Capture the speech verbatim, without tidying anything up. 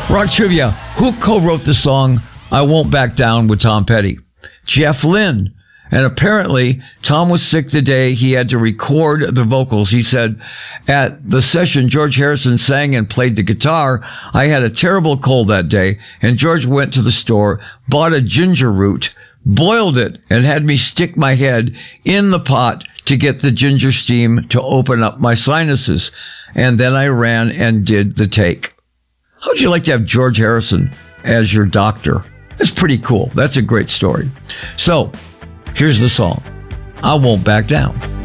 Rock trivia. Who co-wrote the song I Won't Back Down with Tom Petty? Jeff Lynne. And apparently, Tom was sick the day he had to record the vocals. He said, at the session, George Harrison sang and played the guitar. I had a terrible cold that day, and George went to the store, bought a ginger root, boiled it, and had me stick my head in the pot to get the ginger steam to open up my sinuses. And then I ran and did the take. How'd you like to have George Harrison as your doctor? That's pretty cool. That's a great story. So, here's the song, I Won't Back Down.